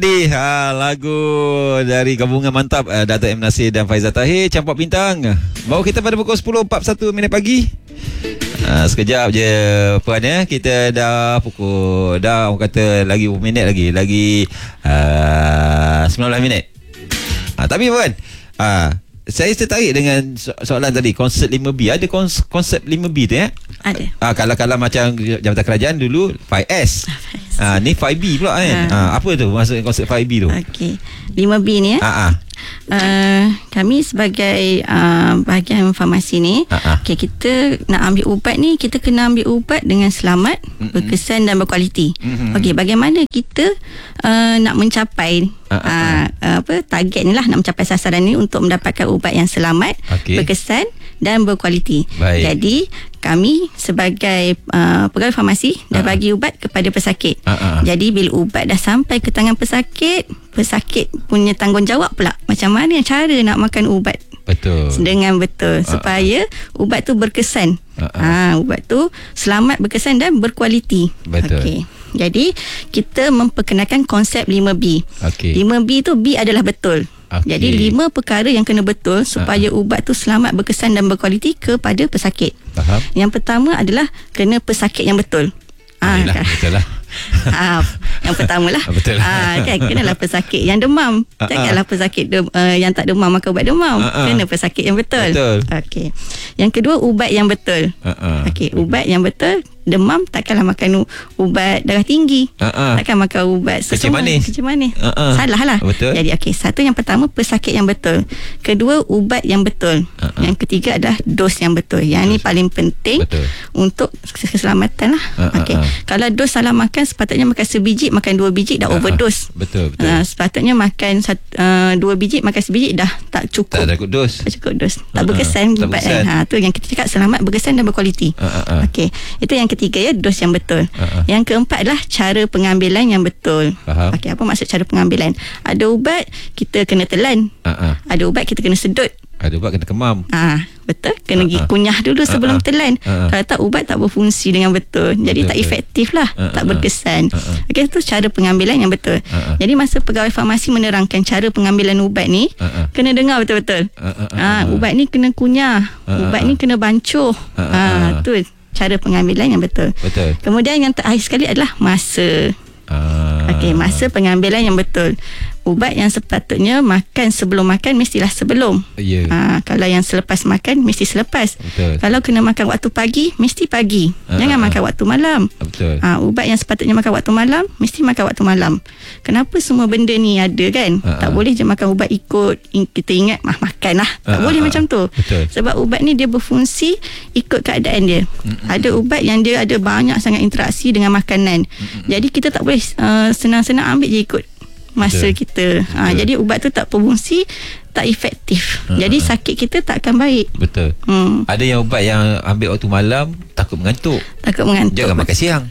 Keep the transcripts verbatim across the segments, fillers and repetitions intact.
Di ha, lagu dari gabungan mantap uh, Dato' M. Nasir dan Faizal Tahir, Campak Bintang. Bawa kita pada pukul sepuluh empat puluh satu minit pagi. Uh, sekejap je Puan ya. Kita dah pukul, dah orang kata lagi berapa minit lagi. Lagi uh, sembilan belas minit. Uh, tapi Puan, uh, saya tertarik dengan so- soalan tadi, konsep lima B. Ada kons- konsep lima B tu ya? Ada. Ah, kalau-kalau macam Jabatan Kerajaan dulu five S. Ah, ni five B pula kan. Ha. Ah, apa tu maksud konsep five B tu? Okey. lima B ni ya. Ah, ah. Uh, kami sebagai uh, bahagian farmasi ni, Ha-ha. okay, kita nak ambil ubat ni, kita kena ambil ubat dengan selamat, mm-hmm. berkesan dan berkualiti. Mm-hmm. Okey, bagaimana kita uh, nak mencapai uh, uh, apa target ni lah, nak mencapai sasaran ni untuk mendapatkan ubat yang selamat, okay. berkesan dan berkualiti. Baik. Jadi kami sebagai uh, pegawai farmasi dah Ha-ha. bagi ubat kepada pesakit. Ha-ha. Jadi bila ubat dah sampai ke tangan pesakit, pesakit punya tanggungjawab pula macam mana cara nak makan ubat Betul. dengan betul supaya uh-uh. ubat tu berkesan. Uh-uh. Ha, ubat tu selamat, berkesan dan berkualiti. Betul. Okey. Jadi kita memperkenalkan konsep lima B. Okey. lima B tu B adalah betul. Okey. Jadi lima perkara yang kena betul supaya uh-uh. ubat tu selamat, berkesan dan berkualiti kepada pesakit. Faham? Yang pertama adalah kena pesakit yang betul. Ah, Yelah, kan? betul lah. Ah, yang pertama lah. Betul lah. Ah, kan kenalah pesakit yang demam. Ah, Janganlah pesakit de, uh, yang tak demam makan ubat demam. Ah, ah. Kena pesakit yang betul. Betul. Okey. Yang kedua, ubat yang betul. Ah, ah. Okey, ubat yang betul. Demam takkanlah makan u- ubat darah tinggi. Ah, ah. Takkan makan ubat Kecil sesemua. manis. Kecil manis. Ah, ah. Salah lah. Betul. Jadi okey, satu yang pertama pesakit yang betul. Kedua, ubat yang betul. Ah, ah. Yang ketiga adalah dos yang betul. Yang ni paling penting Betul. untuk keselamatan lah. Ah, ah, Okey. ah. Kalau dos salah makan, sepatutnya makan sebiji, makan dua biji dah Ah, ah. overdose. Betul, betul. Uh, sepatutnya makan satu, uh, dua biji, makan sebiji dah tak cukup. Tak ada kudus. Tak cukup dos. Ah, Tak berkesan tak ubat berkesan. kan. Ha, tu yang kita cakap selamat, berkesan dan berkualiti. Ah, ah, ah. Okey. Itu yang ketiga ya, dos yang betul. Ah, ah. Yang keempat adalah cara pengambilan yang betul. Faham. Okey, apa maksud cara pengambilan? Ada ubat kita kena telan. Ah, ah. Ada ubat kita kena sedut. Ada ubat kena kemam. Ah, betul. Kena Ah, ah. kunyah dulu sebelum Ah, ah. telan. Ah, ah. Kalau tak, ubat tak berfungsi dengan betul. Jadi Betul, tak betul. efektif lah. Ah, tak ah. berkesan. Ah, ah. Okey, itu cara pengambilan yang betul. Ah, ah. Jadi masa pegawai farmasi menerangkan cara pengambilan ubat ni, Ah, ah. kena dengar betul-betul. Ah, ah, ah, Ah, ah. ubat ni kena kunyah. Ah, Ubat ah, ni ah. kena bancuh. Ah, ah, Ah, ah. tu cara pengambilan yang betul. Betul. Kemudian yang terakhir sekali adalah masa. Ah. Okey, masa pengambilan yang betul. Ubat yang sepatutnya makan sebelum makan mestilah sebelum. Ya. Ha, kalau yang selepas makan mesti selepas. Betul. Kalau kena makan waktu pagi mesti pagi. Ah, Jangan ah, makan waktu malam. Betul. Ha, ubat yang sepatutnya makan waktu malam mesti makan waktu malam. Kenapa semua benda ni ada kan? Ah, tak ah. boleh je makan ubat ikut in, kita ingat mah makan lah. Tak Ah, boleh ah, macam tu. betul. Sebab ubat ni dia berfungsi ikut keadaan dia. Mm-mm. Ada ubat yang dia ada banyak sangat interaksi dengan makanan. Mm-mm. Jadi kita tak boleh uh, senang-senang ambil je ikut masa Betul. kita. Ha, jadi ubat tu tak berfungsi, tak efektif. Ah, Jadi ah. sakit kita tak akan baik. Betul. Hmm, Ada yang ubat yang ambil waktu malam takut mengantuk. takut mengantuk. Jangan makan siang.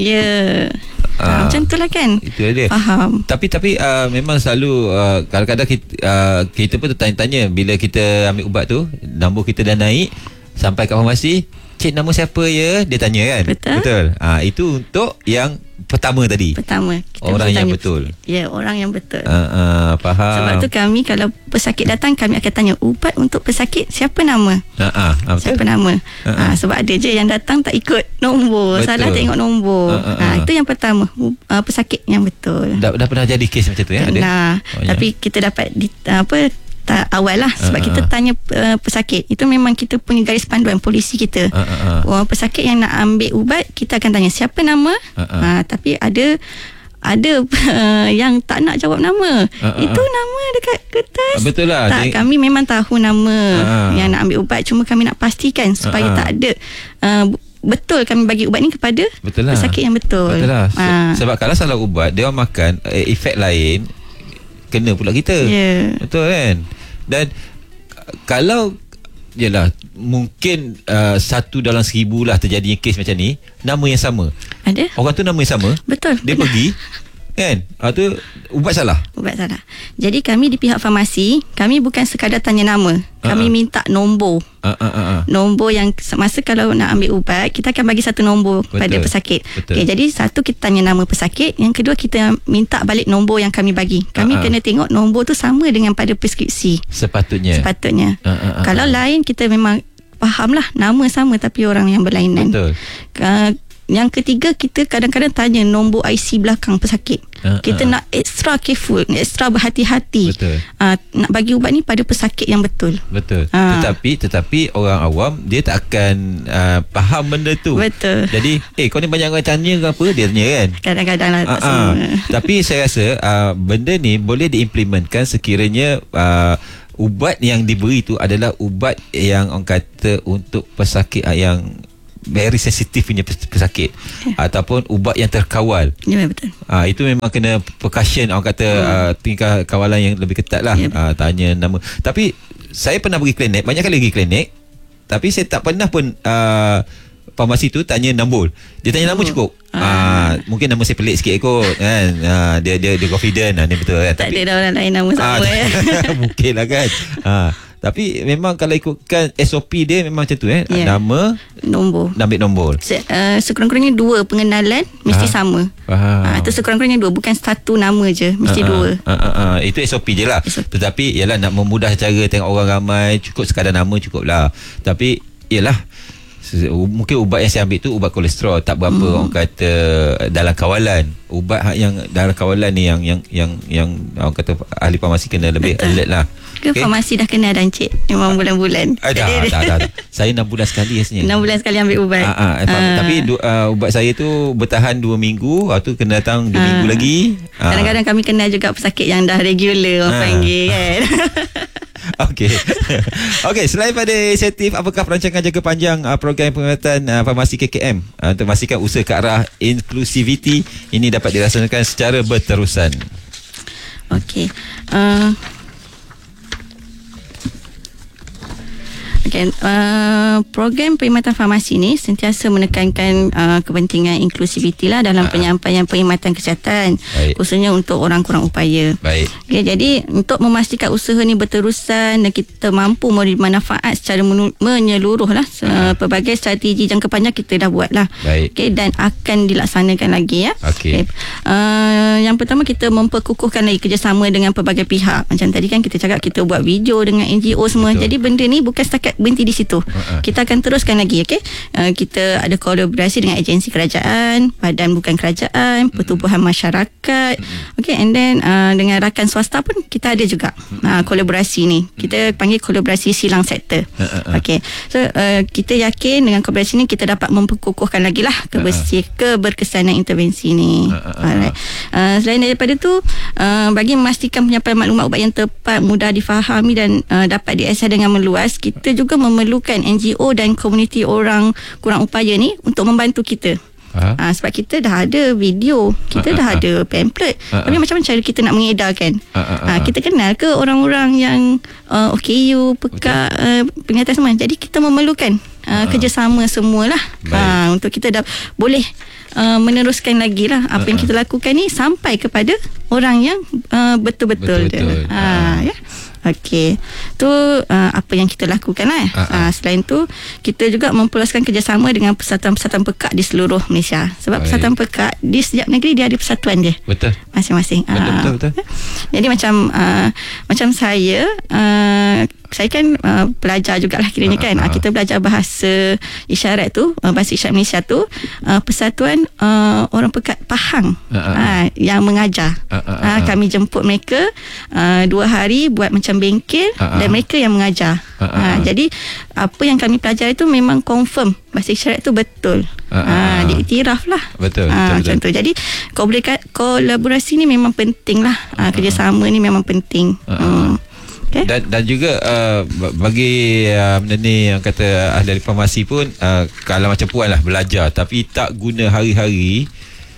Ya. Ah. Ha, macam tu lah kan. Itu dia. Faham. Tapi tapi uh, memang selalu uh, kadang-kadang kita uh, kita pun tertanya-tanya bila kita ambil ubat tu, nombor kita dah naik sampai kat farmasi, "Cik, nama siapa ya?" Dia tanya kan. Betul. Betul. Ah, itu untuk yang pertama tadi. Pertama kita Orang mesti yang tanya- betul. Ya, orang yang betul. Ah, ah, faham. Sebab tu kami kalau pesakit datang, kami akan tanya, ubat untuk pesakit siapa nama? Ah, ah, ah, betul. Siapa nama? Ah, ah. Ha, sebab ada je yang datang tak ikut nombor. Betul. Salah tengok nombor. Ah, ah, Ha, ah. itu yang pertama, uh, pesakit yang betul. Dah, dah pernah jadi kes macam tu ya? Ada? Nah, Oh, ya. tapi kita dapat di, apa ta, awal lah sebab Ah, kita ah. tanya uh, pesakit. Itu memang kita punya garis panduan polisi kita. Ah, ah, ah. Orang pesakit yang nak ambil ubat, kita akan tanya siapa nama. Ah, ah. Ha, tapi ada ada uh, yang tak nak jawab nama. Ah, ah, Itu ah. nama dekat kertas. Ah, betul lah. Tak, Dia- kami memang tahu nama Ah. yang nak ambil ubat. Cuma kami nak pastikan supaya Ah, ah. tak ada uh, betul kami bagi ubat ni kepada Betul lah. pesakit yang betul. Betul lah. Se- Ah. Sebab kalau salah ubat, dia orang makan eh, efek lain kena pula kita. Ya. Betul kan? Dan k- kalau yalah mungkin uh, satu dalam seribu lah terjadinya kes macam ni, nama yang sama. Ada? Orang tu nama yang sama. Betul. Dia benar. pergi Kan? Ah, tu ubat salah. Ubat salah. Jadi kami di pihak farmasi, kami bukan sekadar tanya nama. Kami uh-uh. minta nombor. Uh-uh. Nombor yang masa kalau nak ambil ubat, kita akan bagi satu nombor Betul. pada pesakit. Okay, jadi satu kita tanya nama pesakit, yang kedua kita minta balik nombor yang kami bagi. Kami uh-uh. kena tengok nombor tu sama dengan pada preskripsi. Sepatutnya. Sepatutnya. Uh-uh. Kalau lain kita memang fahamlah nama sama tapi orang yang berlainan. Betul. Uh, Yang ketiga, kita kadang-kadang tanya nombor I C belakang pesakit. Uh, kita uh. nak extra careful, extra berhati-hati. Betul. Uh, nak bagi ubat ni pada pesakit yang betul. Betul. Uh. Tetapi tetapi orang awam dia tak akan uh, faham benda tu. Betul. Jadi, eh kau ni banyak orang tanya ke apa? Dia tanya kan? Kadang-kadang lah. Uh, uh. Tapi saya rasa uh, benda ni boleh diimplementkan sekiranya uh, ubat yang diberi tu adalah ubat yang orang kata untuk pesakit yang very sensitif punya pesakit yeah. ataupun ubat yang terkawal. Ya, yeah, betul. Ah, itu memang kena percussion, orang kata hmm. uh, tingkah kawalan yang lebih ketat lah. Yeah. Uh, tanya nama. Tapi saya pernah pergi klinik, banyak kali pergi klinik, tapi saya tak pernah pun uh, farmasi tu tanya nombor. Dia tanya oh. nama cukup. Ah. Uh, mungkin nama saya pelik sikit kot kan. Uh, dia dia dia confident lah, ni betul kan. Tak tapi, ada orang lain nama sama uh, ya. Mungkin lah kan. Uh, Tapi memang kalau ikutkan S O P dia memang macam tu eh. Yeah. Nama, nombor. Ambil nombor. Se- uh, sekurang-kurangnya dua pengenalan mesti ha? sama. Faham. Uh, itu sekurang-kurangnya dua, bukan satu nama je, mesti uh-huh. dua. Uh-huh. Uh-huh. Itu S O P je lah. S O P. Tetapi yalah, nak memudah cara tengok orang ramai, cukup sekadar nama cukup lah. Tapi yalah, mungkin ubat yang saya ambil tu ubat kolesterol, tak berapa hmm. orang kata dalam kawalan. Ubat yang dalam kawalan ni yang yang yang yang orang kata ahli farmasi kena lebih Betul. alert lah. Ke okay. farmasi dah kena dah Encik memang bulan-bulan. Ah, dah, dah, dah, dah. Saya enam bulan sekali rasanya. enam bulan sekali ambil ubat. Ah, ah, ah. Tapi uh, ubat saya tu bertahan dua minggu, lepas tu kena datang dua ah. minggu lagi. Ah. Kadang-kadang kami kenal juga pesakit yang dah regular orang ah. panggil kan. Okey. Okey, selain pada inisiatif, apakah perancangan jangka panjang uh, program penguatan uh, farmasi K K M uh, untuk memastikan usaha ke arah inklusiviti ini dapat dilaksanakan secara berterusan? Okey. Uh, Okay, uh, program perkhidmatan farmasi ni sentiasa menekankan uh, kepentingan inklusiviti lah dalam uh, penyampaian perkhidmatan kesihatan, baik. Khususnya untuk orang kurang upaya. Baik. Okay, jadi untuk memastikan usaha ni berterusan dan kita mampu memberi manfaat secara menyeluruh lah, uh, pelbagai strategi jangka panjang kita dah buat lah. Okay, dan akan dilaksanakan lagi ya. Okay. Okay. Uh, yang pertama, kita memperkukuhkan lagi kerjasama dengan pelbagai pihak. Macam tadi kan kita cakap kita buat video dengan N G O semua. Betul. Jadi benda ni bukan setakat berhenti di situ. Uh-huh. Kita akan teruskan lagi, okey. Uh, kita ada kolaborasi dengan agensi kerajaan, badan bukan kerajaan, uh-huh. pertubuhan masyarakat. Uh-huh. Okey, and then uh, dengan rakan swasta pun kita ada juga uh, kolaborasi ni. Kita panggil kolaborasi silang sektor. Uh-huh. Okey. So uh, kita yakin dengan kolaborasi ni kita dapat memperkukuhkan lagi lah kebersih uh-huh. keberkesanan intervensi ni. Uh-huh. Alright. Uh, selain daripada tu, uh, bagi memastikan penyampaian maklumat ubat yang tepat, mudah difahami dan uh, dapat diakses dengan meluas, kita juga juga memerlukan N G O dan komuniti orang kurang upaya ni untuk membantu kita. Uh-huh. Uh, sebab kita dah ada video, kita uh-huh. dah ada pamphlet. Uh-huh. Tapi macam mana cara kita nak mengedarkan? Uh-huh. Uh, kita kenal ke orang-orang yang uh, O K U, pekak, uh, penyataan semua. Jadi kita memerlukan uh, uh-huh. kerjasama semualah uh, untuk kita dah boleh uh, meneruskan lagi lah apa uh-huh. yang kita lakukan ni sampai kepada orang yang uh, betul-betul. Betul-betul. Dia. Uh, ya. Okey, tu uh, apa yang kita lakukan lah. Uh-huh. Uh, selain tu, kita juga memperluaskan kerjasama dengan persatuan-persatuan pekak di seluruh Malaysia. Sebab Baik. persatuan pekak di setiap negeri dia ada persatuan dia. Betul. Masing-masing. Betul, uh, betul, betul. Jadi macam uh, macam saya, uh, saya kan uh, pelajar jugalah kiranya kan. Uh-huh. Uh, kita belajar bahasa isyarat tu, uh, bahasa isyarat Malaysia tu, uh, persatuan uh, orang pekat Pahang uh-huh. uh, yang mengajar. Uh-huh. Uh, kami jemput mereka uh, dua hari buat macam bengkel uh-huh. dan mereka yang mengajar. Uh-huh. Ha, jadi apa yang kami pelajari itu memang confirm bahasa isyarat itu betul. Uh-huh. Ha, diiktiraf lah. Betul, ha, betul, macam betul. tu. Jadi kolaborasi ni memang penting lah. Ha, kerjasama ni memang penting. Uh-huh. Hmm. Okay. Dan, dan juga uh, bagi uh, benda ni yang kata ahli farmasi pun uh, kalau macam puan lah belajar tapi tak guna hari-hari,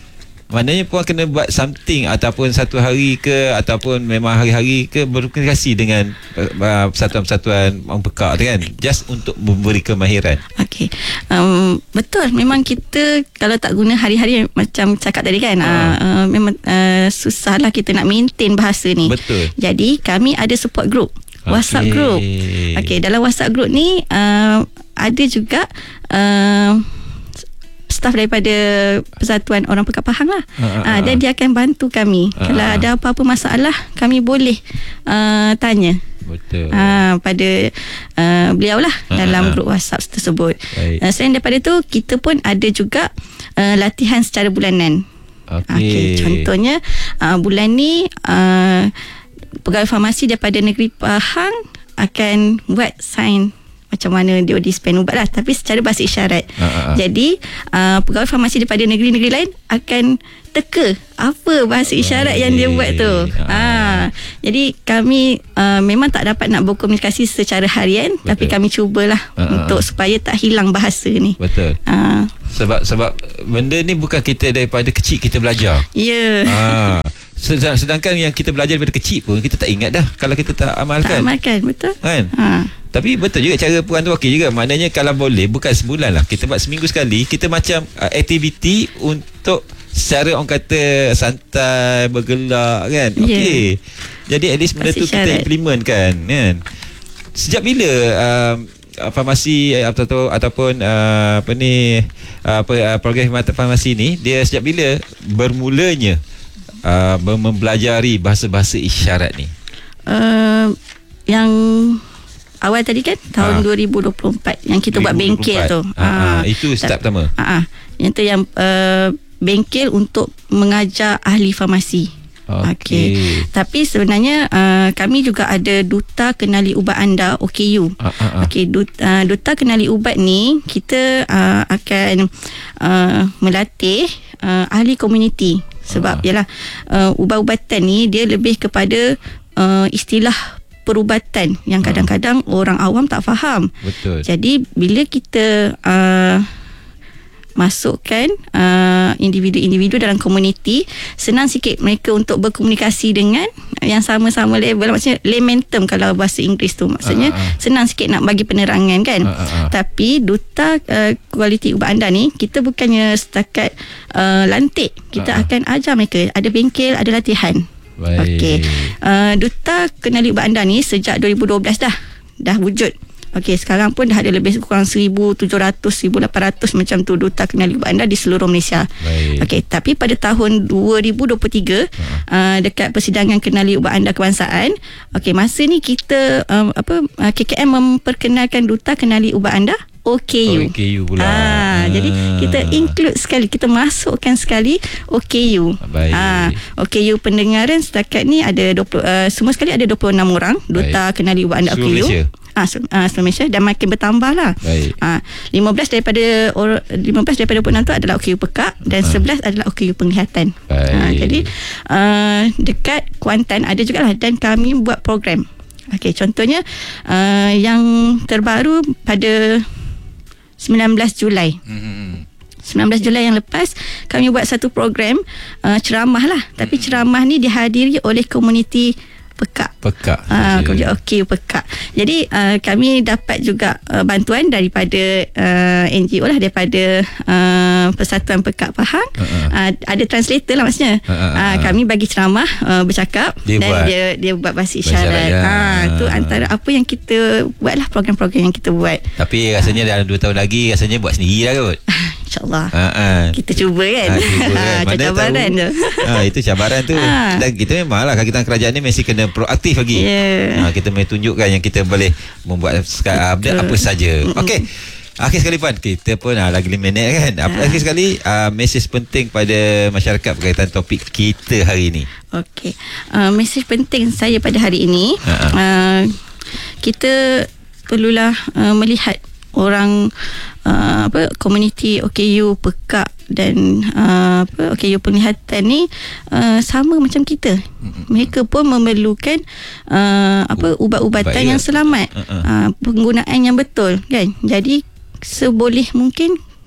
Maknanya puan kena buat something ataupun satu hari ke ataupun memang hari-hari ke berkomunikasi dengan uh, persatuan-persatuan orang pekak tu kan, just untuk memberi kemahiran. Okey, um, betul. Memang kita kalau tak guna hari-hari macam cakap tadi kan, uh. Uh, uh, memang uh, susahlah kita nak maintain bahasa ni. Betul. Jadi kami ada support group, WhatsApp Okey. group. Okey, dalam WhatsApp group ni uh, ada juga uh, staf daripada Persatuan Orang Pekak Pahang lah. Uh, uh, uh, dan dia akan bantu kami. Uh, Kalau ada apa-apa masalah, kami boleh uh, tanya. Betul. Uh, pada uh, beliau lah uh, dalam uh, grup WhatsApp tersebut. Uh, selain daripada tu, kita pun ada juga uh, latihan secara bulanan. Okey. Okay, contohnya uh, bulan ni uh, pegawai farmasi daripada negeri Pahang akan buat sign macam mana dia dispen ubat lah, tapi secara bahasa isyarat. Uh, uh, uh. Jadi uh, pegawai farmasi daripada negeri-negeri lain akan teka apa bahasa isyarat oh, yang dia buat tu. Uh. Uh, jadi kami uh, memang tak dapat nak berkomunikasi secara harian. Betul. Tapi kami cubalah uh, uh, untuk supaya tak hilang bahasa ni. Betul. Uh. Sebab sebab benda ni bukan kita daripada kecil kita belajar. Ya. Yeah. Uh. Sedangkan yang kita belajar daripada kecil pun kita tak ingat dah kalau kita tak amalkan. Tak amalkan, betul. Kan? Ha. Tapi betul juga cara puan tu okey juga. Maknanya kalau boleh bukan sebulan lah, kita buat seminggu sekali, kita macam uh, aktiviti untuk secara orang kata santai, bergelak kan. Okey. Yeah. Jadi at least benda tu kita implement kan. Kan? Sejak bila uh, farmasi atau ataupun uh, apa ni uh, apa uh, program khidmat farmasi ni dia sejak bila bermulanya Uh, mempelajari bahasa-bahasa isyarat ni? Uh, yang awal tadi kan tahun ha. dua ribu dua puluh empat yang kita dua ribu dua puluh empat buat bengkel tu. Ha, ha. Ha. Itu step pertama. Ha, ha. Yang tu yang uh, bengkel untuk mengajar ahli farmasi. Okey. Okay. Tapi sebenarnya uh, kami juga ada Duta Kenali Ubat Anda O K U. Ha, ha, ha. Okey, Duta, uh, Duta Kenali Ubat ni kita uh, akan uh, melatih uh, ahli komuniti. Sebab uh. yalah uh, ubat-ubatan ni dia lebih kepada uh, istilah perubatan yang kadang-kadang uh. orang awam tak faham. Betul. Jadi bila kita uh, masukkan uh, individu-individu dalam komuniti, senang sikit mereka untuk berkomunikasi dengan yang sama-sama level, maksudnya layman term kalau bahasa Inggeris tu, maksudnya uh, uh. senang sikit nak bagi penerangan kan. uh, uh, uh. Tapi Duta uh, Kualiti Ubat Anda ni kita bukannya setakat uh, lantik, kita uh, uh. akan ajar mereka, ada bengkel, ada latihan. Okey. Uh, Duta Kenali Ubat Anda ni sejak dua ribu dua belas dah dah wujud. Okey, sekarang pun dah ada lebih kurang seribu tujuh ratus, seribu lapan ratus macam tu Duta Kenali Ubat Anda di seluruh Malaysia. Okey, tapi pada tahun dua ribu dua puluh tiga uh. Uh, dekat persidangan Kenali Ubat Anda Kebangsaan, okey, masa ni kita um, apa uh, K K M memperkenalkan Duta Kenali Ubat Anda O K U. O K U pula. Ha, ah. Jadi kita include sekali, kita masukkan sekali O K U. Baik. Ha, O K U pendengaran setakat ni ada dua puluh, uh, semua sekali ada dua puluh enam orang Duta Baik. Kenali Ubat Anda O K U. Ah, uh, seluruh Malaysia dan makin bertambah lah. Ah, lima belas daripada or, lima belas daripada dua puluh enam tu adalah O K U Pekak dan uh. sebelas adalah O K U Penglihatan. Ah, jadi uh, dekat Kuantan ada juga lah, dan kami buat program. Okey, contohnya uh, yang terbaru pada sembilan belas Julai. Hmm. sembilan belas Julai yang lepas kami buat satu program uh, ceramah lah, tapi ceramah ni dihadiri oleh komuniti Pekak. Pekak. Ah, uh, okey Pekak. Jadi uh, kami dapat juga uh, bantuan daripada uh, N G O lah, daripada uh, Persatuan Pekak Pahang. Uh-uh. Uh, ada translator lah maksudnya. Uh-uh. Uh, kami bagi ceramah, uh, bercakap dia dan buat. dia dia buat bahasa isyarat. Ah, uh, tu antara apa yang kita buat lah, program-program yang kita buat. Tapi rasanya uh. dalam dua tahun lagi rasanya buat sendiri lah kot. InsyaAllah. Uh-uh. Kita cuba kan. Ha, cuba kan. Mana cabaran tu. Ha, itu cabaran tu. Ha. Dan kita memanglah kita kerajaan ni mesti kena proaktif lagi. Yeah. Ha, kita mesti tunjukkan yang kita boleh membuat update apa saja. Okey. Akhir sekali Puan, kita pun ha, lagi lima minit kan. Apa ha. Akhir sekali uh, mesej penting pada masyarakat berkaitan topik kita hari ini. Okey. Uh, mesej penting saya pada hari ini, uh, kita perlulah uh, melihat orang uh, apa komuniti O K U Pekak dan uh, apa O K U Penglihatan ni uh, sama macam kita. Mereka pun memerlukan uh, apa ubat-ubatan Baik, yang selamat, uh-uh. uh, penggunaan yang betul kan. Jadi seboleh mungkin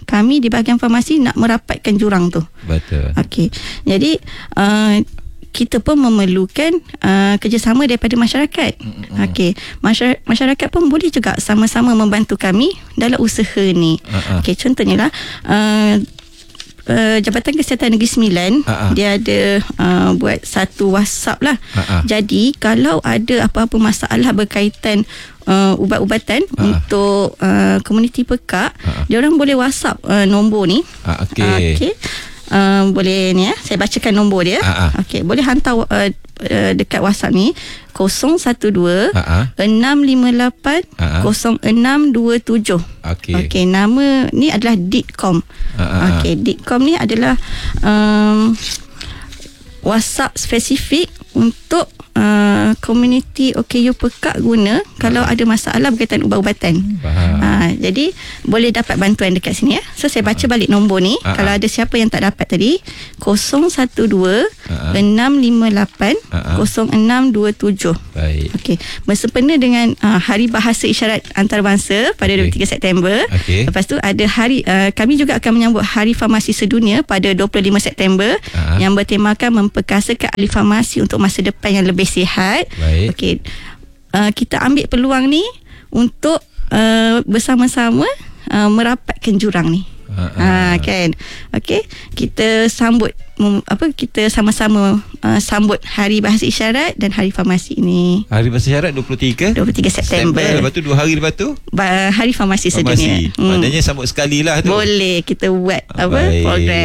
kami di bahagian farmasi nak merapatkan jurang tu. Betul. Okey. Jadi uh, kita pun memerlukan uh, kerjasama daripada masyarakat. Mm-hmm. Okey, Masyar- masyarakat pun boleh juga sama-sama membantu kami dalam usaha ni. Uh-huh. Okey, contohnya lah uh, uh, Jabatan Kesihatan Negeri Sembilan, uh-huh. dia ada uh, buat satu WhatsApp lah. Uh-huh. Jadi kalau ada apa-apa masalah berkaitan uh, ubat-ubatan uh-huh. untuk uh, komuniti Pekak, uh-huh. dia orang boleh WhatsApp uh, nombor ni. Uh, Okey. Uh, okay. Uh, boleh ni ya, saya bacakan nombor dia. Uh-huh. Okey, boleh hantar uh, uh, dekat WhatsApp ni kosong satu dua enam lima lapan kosong enam dua tujuh. Okey. Okey, nama ni adalah Ditcom. Uh-huh. Okey, Ditcom ni adalah um, WhatsApp spesifik untuk uh, komuniti O K U Pekak guna kalau ada masalah berkaitan ubat-ubatan. Uh, jadi boleh dapat bantuan dekat sini ya. So saya baca balik nombor ni. Uh-huh. Kalau ada siapa yang tak dapat tadi, kosong satu dua enam lima lapan kosong enam dua tujuh. Baik. Okey, bersempena dengan uh, Hari Bahasa Isyarat Antarabangsa pada okay. dua puluh tiga September. Okay. Lepas tu ada hari uh, kami juga akan menyambut Hari Farmasi Sedunia pada dua puluh lima September, uh-huh. yang bertemakan memperkasakan ahli farmasi untuk masa depan yang lebih sihat. Baik. Okey. Uh, kita ambil peluang ni untuk uh, bersama-sama uh, merapatkan jurang ni. Ha, kan. Okey, kita sambut mem, apa kita sama-sama uh, sambut Hari Bahasa Isyarat dan Hari Farmasi ini. Hari Bahasa Isyarat dua puluh tiga September. Lepas tu dua hari lepas tu Hari Farmasi Sedunia. Hmm. Maknanya sambut sekali lah tu. Boleh kita buat ah, apa baik. program